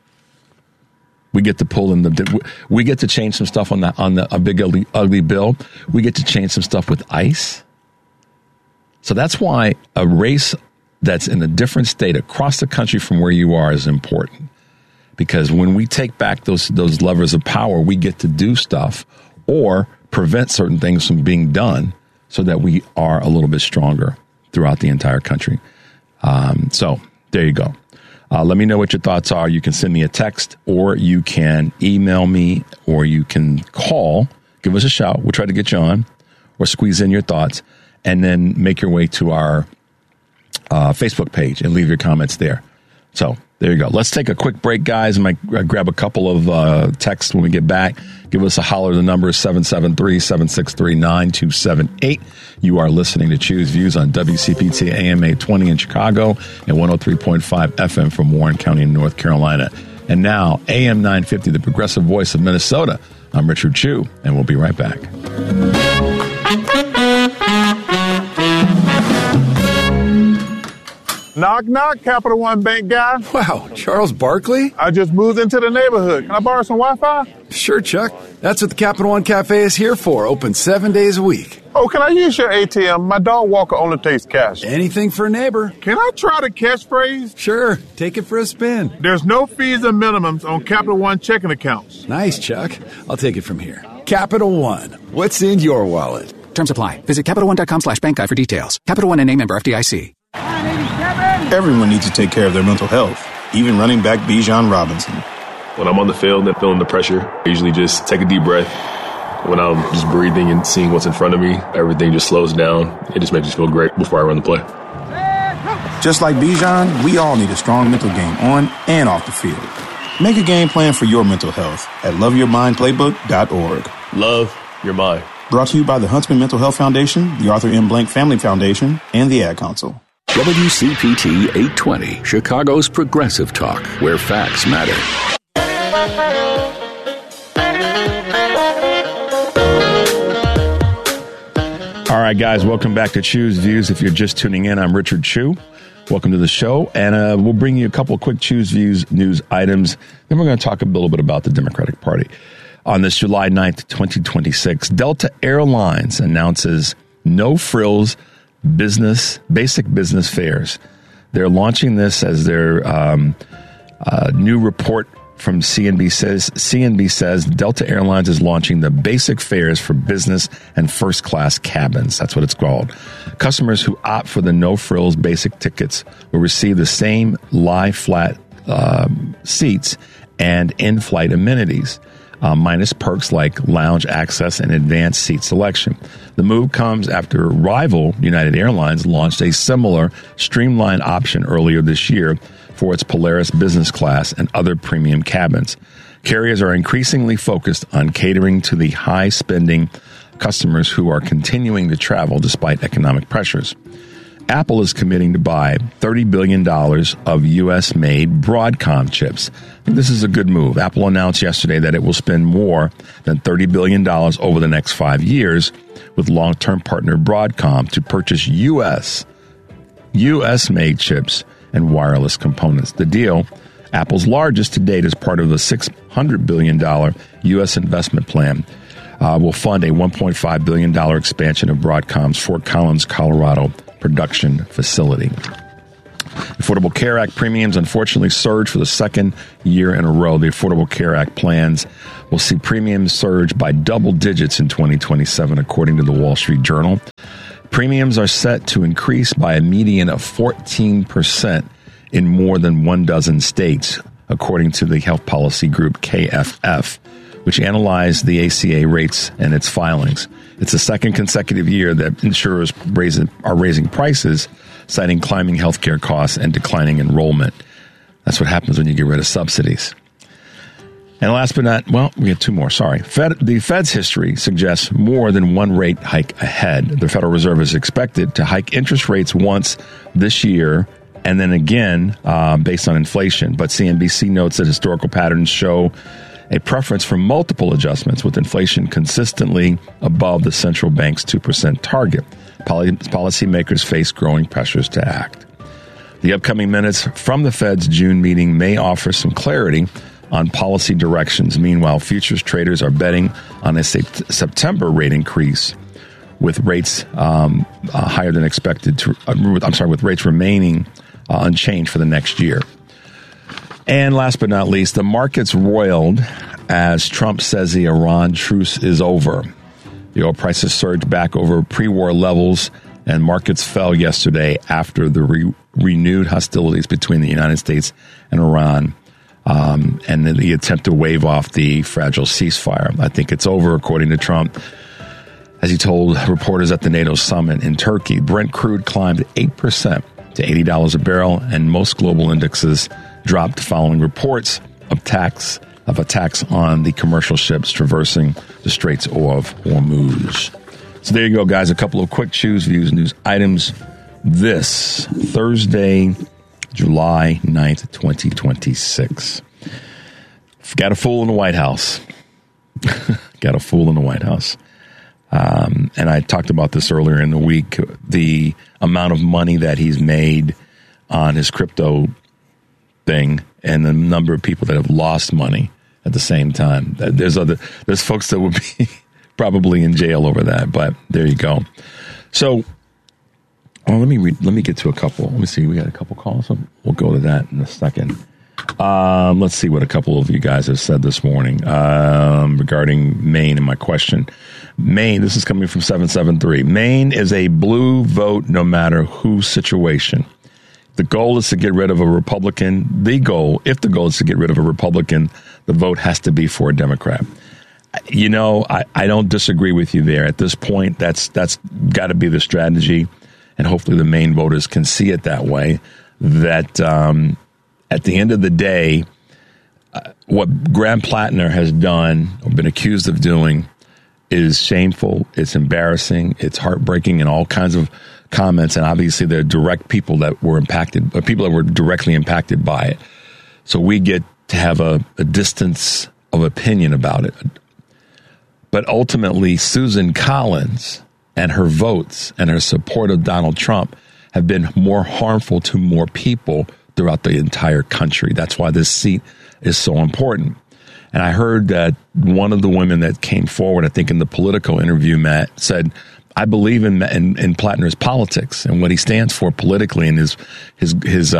We get to pull in we get to change some stuff on a big ugly bill. We get to change some stuff with ICE. So that's why a race that's in a different state across the country from where you are is important. Because when we take back those levers of power, we get to do stuff or prevent certain things from being done so that we are a little bit stronger throughout the entire country. So there you go. Let me know what your thoughts are. You can send me a text or you can email me or you can call. Give us a shout. We'll try to get you on or squeeze in your thoughts and then make your way to our Facebook page and leave your comments there. So there you go. Let's take a quick break, guys. I might grab a couple of texts when we get back. Give us a holler. The number is 773-763-9278. You are listening to Choose Views on WCPT AM 820 in Chicago and 103.5 FM from Warren County in North Carolina. And now, AM 950, the progressive voice of Minnesota. I'm Richard Chu, and we'll be right back. Knock, knock, Capital One Bank guy. Wow, Charles Barkley? I just moved into the neighborhood. Can I borrow some Wi-Fi? Sure, Chuck. That's what the Capital One Cafe is here for. Open 7 days a week. Oh, can I use your ATM? My dog walker only takes cash. Anything for a neighbor. Can I try the catchphrase? Sure. Take it for a spin. There's no fees or minimums on Capital One checking accounts. Nice, Chuck. I'll take it from here. Capital One. What's in your wallet? Terms apply. Visit CapitalOne.com/bankguide for details. Capital One and name member FDIC. Everyone needs to take care of their mental health, even running back Bijan Robinson. When I'm on the field and feeling the pressure, I usually just take a deep breath. When I'm just breathing and seeing what's in front of me, everything just slows down. It just makes me feel great before I run the play. Just like Bijan, we all need a strong mental game on and off the field. Make a game plan for your mental health at loveyourmindplaybook.org. Love your mind. Brought to you by the Huntsman Mental Health Foundation, the Arthur M. Blank Family Foundation, and the Ad Council. WCPT 820, Chicago's progressive talk, where facts matter. All right, guys, welcome back to Choose Views. If you're just tuning in, I'm Richard Chu. Welcome to the show, and we'll bring you a couple of quick Choose Views news items. Then we're going to talk a little bit about the Democratic Party. On this July 9th, 2026, Delta Airlines announces no-frills basic business fares. They're launching this as their new report from CNBC says Delta Airlines is launching the basic fares for business and first class cabins. That's what it's called. Customers who opt for the no frills basic tickets will receive the same lie flat seats and in-flight amenities. Minus perks like lounge access and advanced seat selection. The move comes after rival United Airlines launched a similar streamlined option earlier this year for its Polaris business class and other premium cabins. Carriers are increasingly focused on catering to the high-spending, customers who are continuing to travel despite economic pressures. Apple is committing to buy $30 billion of U.S.-made Broadcom chips. I think this is a good move. Apple announced yesterday that it will spend more than $30 billion over the next 5 years with long-term partner Broadcom to purchase U.S.-made chips and wireless components. The deal, Apple's largest to date, as part of the $600 billion U.S. investment plan, will fund a $1.5 billion expansion of Broadcom's Fort Collins, Colorado production facility. Affordable Care Act premiums unfortunately surged for the second year in a row. The Affordable Care Act plans will see premiums surge by double digits in 2027, according to the Wall Street Journal. Premiums are set to increase by a median of 14% in more than 12 states, according to the health policy group KFF, which analyzed the ACA rates and its filings. It's the second consecutive year that insurers are raising prices, citing climbing healthcare costs and declining enrollment. That's what happens when you get rid of subsidies. And last but not, we have two more, sorry. The Fed's history suggests more than one rate hike ahead. The Federal Reserve is expected to hike interest rates once this year and then again based on inflation. But CNBC notes that historical patterns show a preference for multiple adjustments, with inflation consistently above the central bank's 2% target. Policymakers face growing pressures to act. The upcoming minutes from the Fed's June meeting may offer some clarity on policy directions. Meanwhile, futures traders are betting on a September rate increase, with rates higher than expected. With rates remaining unchanged for the next year. And last but not least, the markets roiled as Trump says the Iran truce is over. The oil prices surged back over pre-war levels, and markets fell yesterday after the renewed hostilities between the United States and Iran, and the attempt to wave off the fragile ceasefire. I think it's over, according to Trump, as he told reporters at the NATO summit in Turkey. Brent crude climbed 8% to $80 a barrel, and most global indexes dropped following reports of attacks on the commercial ships traversing the Straits of Hormuz. So there you go, guys. A couple of quick Choose Views news items this Thursday, July 9th, 2026. Got a fool in the White House. Got a fool in the White House. And I talked about this earlier in the week, the amount of money that he's made on his crypto thing and the number of people that have lost money at the same time. There's folks that would be probably in jail over that, but there you go. So, let me get to a couple. Let me see. We got a couple calls. We'll go to that in a second. Let's see what a couple of you guys have said this morning regarding Maine and my question. Maine, this is coming from 773. Maine is a blue vote no matter who situation. The goal is to get rid of a Republican. If the goal is to get rid of a Republican, the vote has to be for a Democrat. You know, I don't disagree with you there. At this point, that's got to be the strategy, and hopefully the Maine voters can see it that way, that at the end of the day, what Graham Plattner has done or been accused of doing is shameful, it's embarrassing, it's heartbreaking, and all kinds of comments. And obviously there are direct people that were impacted, or people that were directly impacted by it. So we get to have a distance of opinion about it. But ultimately, Susan Collins and her votes and her support of Donald Trump have been more harmful to more people throughout the entire country. That's why this seat is so important. And I heard that one of the women that came forward, I think in the Politico interview, Matt, said, I believe in Plattner's politics and what he stands for politically and his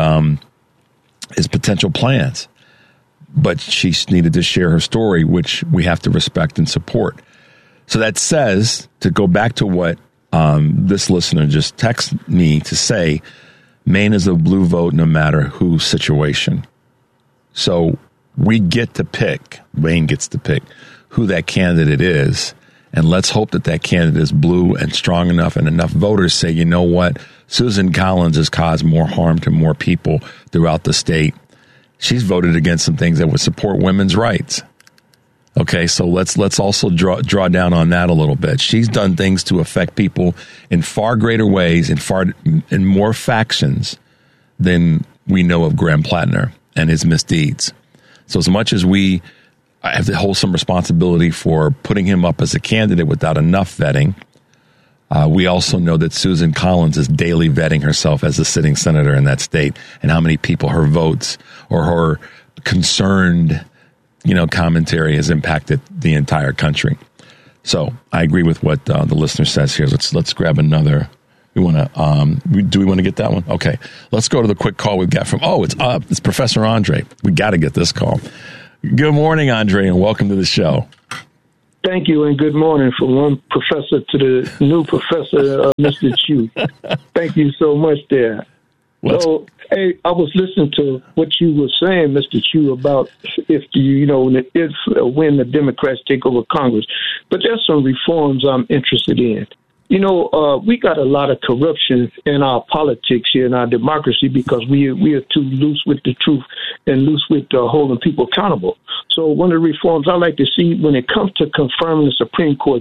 potential plans. But she needed to share her story, which we have to respect and support. So that says, to go back to what this listener just texted me to say, Maine is a blue vote no matter whose situation. So we get to pick, Maine gets to pick who that candidate is. And let's hope that that candidate is blue and strong enough, and enough voters say, you know what, Susan Collins has caused more harm to more people throughout the state. She's voted against some things that would support women's rights. Okay, so let's also draw down on that a little bit. She's done things to affect people in far greater ways, in more factions than we know of Graham Plattner and his misdeeds. So as much as we have to hold some responsibility for putting him up as a candidate without enough vetting, we also know that Susan Collins is daily vetting herself as a sitting senator in that state, and how many people her votes or her concerned commentary has impacted the entire country. So I agree with what the listener says here. Let's grab another. Do we want to get that one? Okay. Let's go to the quick call we've got from, it's Professor Andre. We got to get this call. Good morning, Andre, and welcome to the show. Thank you, and good morning from one professor to the new professor, Mr. Chu. Thank you so much there. So, hey, I was listening to what you were saying, Mr. Chu, about when the Democrats take over Congress. But there's some reforms I'm interested in. We got a lot of corruption in our politics here in our democracy because we are too loose with the truth and loose with holding people accountable. So one of the reforms I like to see when it comes to confirming the Supreme Court